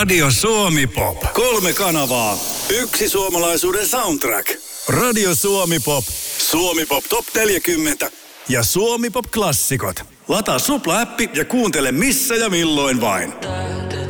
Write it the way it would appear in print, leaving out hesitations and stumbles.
Radio Suomi Pop. 3 kanavaa, yksi suomalaisuuden soundtrack. Radio Suomi Pop, Suomi Pop Top 40 ja Suomi Pop Klassikot. Lataa Supla-appi ja kuuntele missä ja milloin vain.